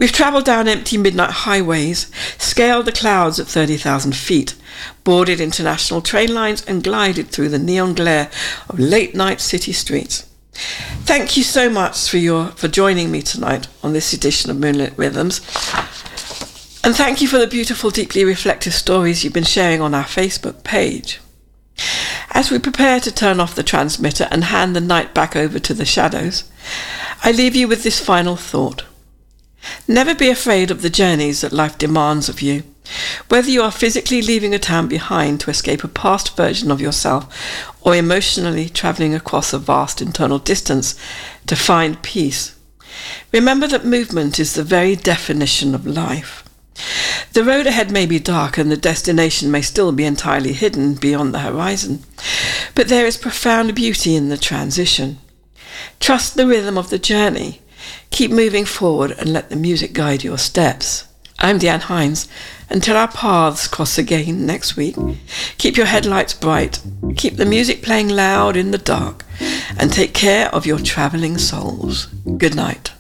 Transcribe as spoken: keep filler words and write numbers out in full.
We've travelled down empty midnight highways, scaled the clouds at thirty thousand feet, boarded international train lines and glided through the neon glare of late-night city streets. Thank you so much for your for joining me tonight on this edition of Moonlit Rhythms. And thank you for the beautiful, deeply reflective stories you've been sharing on our Facebook page. As we prepare to turn off the transmitter and hand the night back over to the shadows, I leave you with this final thought. Never be afraid of the journeys that life demands of you. Whether you are physically leaving a town behind to escape a past version of yourself or emotionally travelling across a vast internal distance to find peace, remember that movement is the very definition of life. The road ahead may be dark and the destination may still be entirely hidden beyond the horizon, but there is profound beauty in the transition. Trust the rhythm of the journey. Keep moving forward and let the music guide your steps. I'm Deanne Hines. Until our paths cross again next week, keep your headlights bright, keep the music playing loud in the dark, and take care of your travelling souls. Good night.